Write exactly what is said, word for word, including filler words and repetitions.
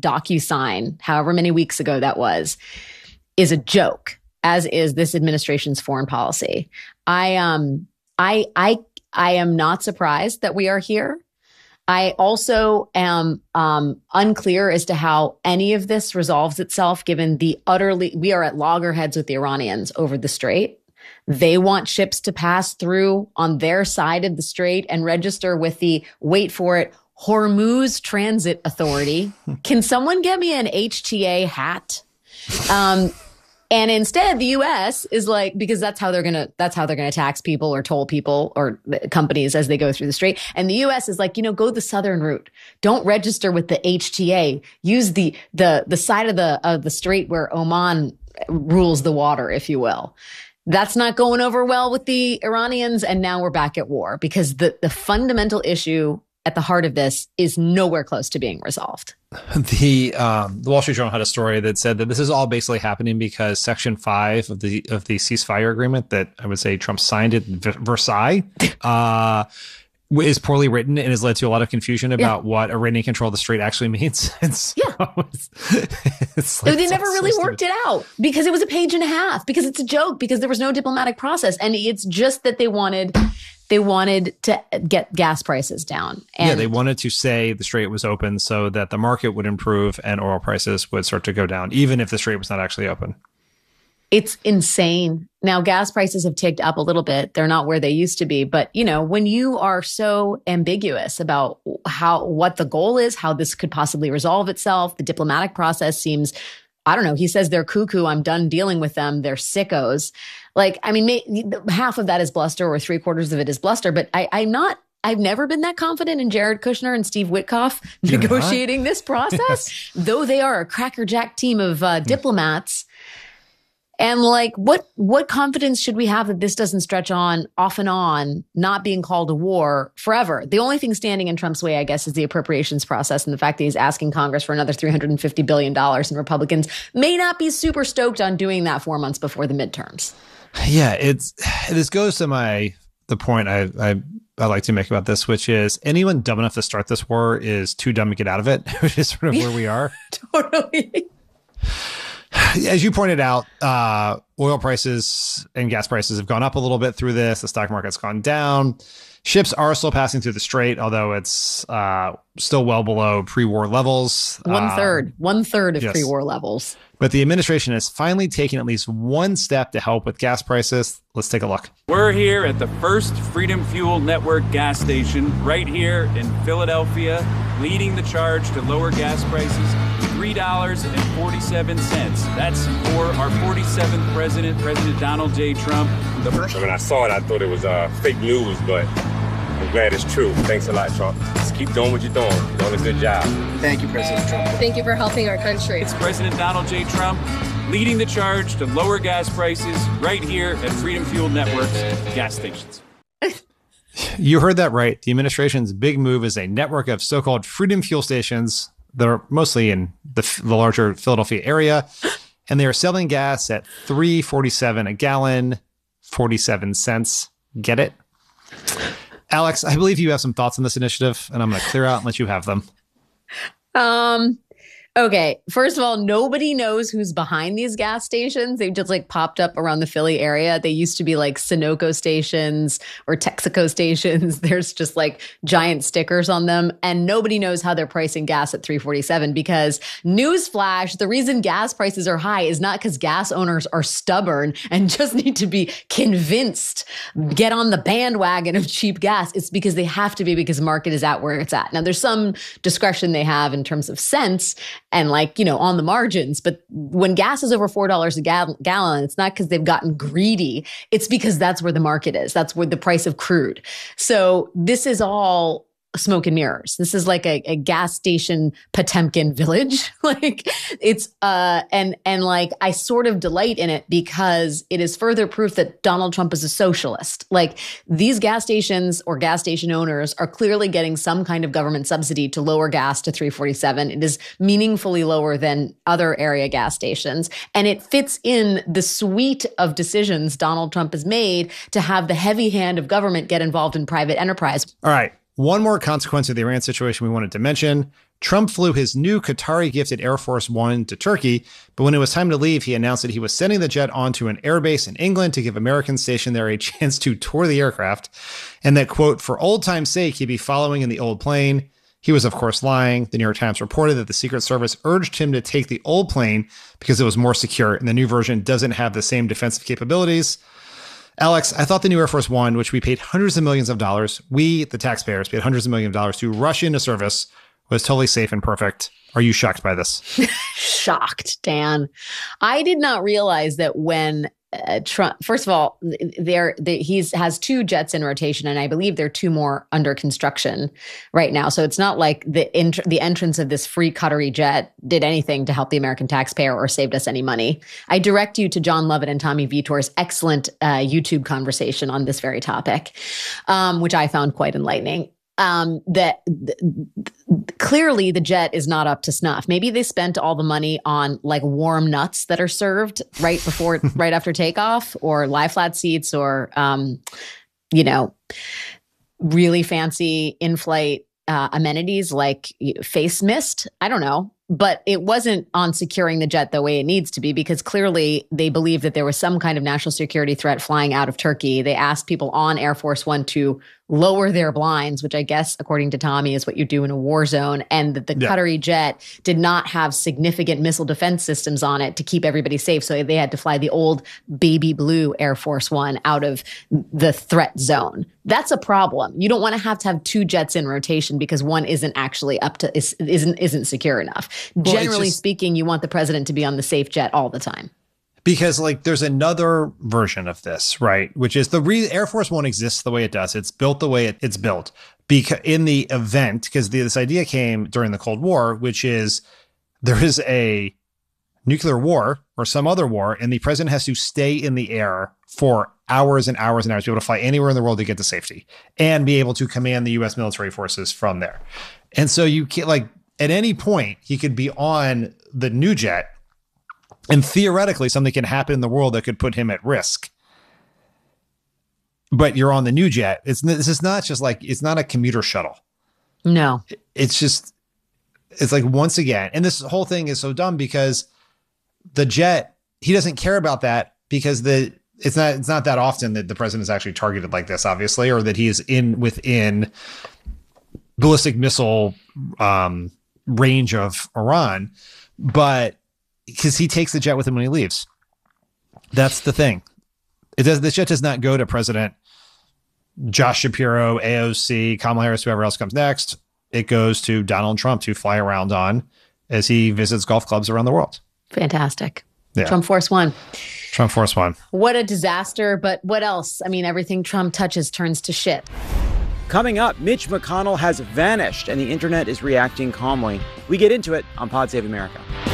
DocuSign, however many weeks ago that was, is a joke, as is this administration's foreign policy. I um I I I am not surprised that we are here. I also am um, unclear as to how any of this resolves itself, given the utterly, we are at loggerheads with the Iranians over the strait. They want ships to pass through on their side of the strait and register with the, wait for it, Hormuz Transit Authority. Can someone get me an H T A hat? Um, And instead, the U S is like, because that's how they're going to, that's how they're going to tax people or toll people or companies as they go through the strait. And the U S is like, you know, go the southern route. Don't register with the H T A. Use the, the, the side of the, of the strait where Oman rules the water, if you will. That's not going over well with the Iranians. And now we're back at war because the, the fundamental issue at the heart of this is nowhere close to being resolved. The um, the Wall Street Journal had a story that said that this is all basically happening because Section Five of the of the ceasefire agreement that I would say Trump signed at Versailles uh, is poorly written and has led to a lot of confusion about yeah. what Iranian control of the strait actually means. And so yeah, it's, it's like, they it's never really so worked it out because it was a page and a half. Because it's a joke. Because there was no diplomatic process, and it's just that they wanted. They wanted to get gas prices down. And yeah, they wanted to say the strait was open so that the market would improve and oil prices would start to go down, even if the strait was not actually open. It's insane. Now, gas prices have ticked up a little bit. They're not where they used to be. But, you know, when you are so ambiguous about how what the goal is, how this could possibly resolve itself, the diplomatic process seems, I don't know, he says they're cuckoo. I'm done dealing with them. They're sickos. Like, I mean, may, half of that is bluster or three quarters of it is bluster. But I, I'm not, I've never been that confident in Jared Kushner and Steve Witkoff You're negotiating not? this process, yes. Though they are a crackerjack team of uh, diplomats. And like, what what confidence should we have that this doesn't stretch on, off and on, not being called a war forever? The only thing standing in Trump's way, I guess, is the appropriations process and the fact that he's asking Congress for another three hundred fifty billion dollars, and Republicans may not be super stoked on doing that four months before the midterms. Yeah, it's this goes to my the point I, I I like to make about this, which is anyone dumb enough to start this war is too dumb to get out of it, which is sort of where we are. Totally. As you pointed out, uh, oil prices and gas prices have gone up a little bit through this. The stock market's gone down. Ships are still passing through the strait, although it's uh, still well below pre-war levels. One uh, third, one third of yes. pre-war levels. But the administration has finally taken at least one step to help with gas prices. Let's take a look. We're here at the first Freedom Fuel Network gas station right here in Philadelphia, leading the charge to lower gas prices. three dollars and forty-seven cents. That's for our forty-seventh president, President Donald J. Trump. The first- when I saw it, I thought it was uh, fake news, but I'm glad it's true. Thanks a lot, Trump. Just keep doing what you're doing. You're doing a good job. Thank you, President Trump. Thank you for helping our country. It's President Donald J. Trump leading the charge to lower gas prices right here at Freedom Fuel Network's gas stations. You heard that right. The administration's big move is a network of so-called Freedom Fuel stations that are mostly in the, the larger Philadelphia area, and they are selling gas at three forty-seven a gallon, forty-seven cents. Get it? Alex, I believe you have some thoughts on this initiative, and I'm going to clear out and let you have them. Um. Okay, first of all, nobody knows who's behind these gas stations. They've just like popped up around the Philly area. They used to be like Sunoco stations or Texaco stations. There's just like giant stickers on them, and nobody knows how they're pricing gas at three forty-seven because newsflash, the reason gas prices are high is not because gas owners are stubborn and just need to be convinced, get on the bandwagon of cheap gas. It's because they have to be because the market is at where it's at. Now, there's some discretion they have in terms of cents and like, you know, on the margins. But when gas is over four dollars a gal- gallon, it's not because they've gotten greedy. It's because that's where the market is. That's where the price of crude. So this is all smoke and mirrors. This is like a, a gas station Potemkin village. Like it's, uh, and, and like, I sort of delight in it because it is further proof that Donald Trump is a socialist. Like these gas stations or gas station owners are clearly getting some kind of government subsidy to lower gas to three forty-seven. It is meaningfully lower than other area gas stations. And it fits in the suite of decisions Donald Trump has made to have the heavy hand of government get involved in private enterprise. All right. One more consequence of the Iran situation we wanted to mention. Trump flew his new Qatari-gifted Air Force One to Turkey, but when it was time to leave, he announced that he was sending the jet onto an airbase in England to give Americans stationed there a chance to tour the aircraft, and that, quote, for old time's sake, he'd be following in the old plane. He was, of course, lying. The New York Times reported that the Secret Service urged him to take the old plane because it was more secure, and the new version doesn't have the same defensive capabilities. Alex, I thought the new Air Force One, which we paid hundreds of millions of dollars, we, the taxpayers, paid hundreds of millions of dollars to rush into service, was totally safe and perfect. Are you shocked by this? Shocked, Dan. I did not realize that when uh, Trump, first of all, there he's has two jets in rotation, and I believe there are two more under construction right now. So it's not like the int- the entrance of this free Qatari jet did anything to help the American taxpayer or saved us any money. I direct you to John Lovett and Tommy Vitor's excellent uh, YouTube conversation on this very topic, um, which I found quite enlightening. Um, that th- th- clearly the jet is not up to snuff. Maybe they spent all the money on like warm nuts that are served right before, right after takeoff, or lie flat seats, or, um, you know, really fancy in-flight uh, amenities like face mist. I don't know. But it wasn't on securing the jet the way it needs to be, because clearly they believe that there was some kind of national security threat flying out of Turkey. They asked people on Air Force One to lower their blinds, which I guess, according to Tommy, is what you do in a war zone. And that the yeah. Qatari jet did not have significant missile defense systems on it to keep everybody safe. So they had to fly the old baby blue Air Force One out of the threat zone. That's a problem. You don't want to have to have two jets in rotation because one isn't actually up to, isn't, isn't secure enough. Well, Generally just, speaking, you want the president to be on the safe jet all the time. Because like there's another version of this, right? Which is the re- Air Force One exists the way it does. It's built the way it, it's built. Because in the event, because this idea came during the Cold War, which is there is a nuclear war or some other war, and the president has to stay in the air for hours and hours and hours to be able to fly anywhere in the world to get to safety and be able to command the U S military forces from there. And so you can't, like, at any point he could be on the new jet, and theoretically something can happen in the world that could put him at risk. But you're on the new jet. It's this is not just like, it's not a commuter shuttle. No, it's just, it's like, once again, and this whole thing is so dumb because the jet, he doesn't care about that because the, it's not, it's not that often that the president is actually targeted like this, obviously, or that he is in within ballistic missile um, range of Iran, but because he takes the jet with him when he leaves. That's the thing. It does. This jet does not go to President Josh Shapiro, A O C, Kamala Harris, whoever else comes next. It goes to Donald Trump to fly around on as he visits golf clubs around the world. Fantastic. Yeah. Trump Force One. Trump Force One. What a disaster. But what else? I mean, everything Trump touches turns to shit. Coming up, Mitch McConnell has vanished and the internet is reacting calmly. We get into it on Pod Save America.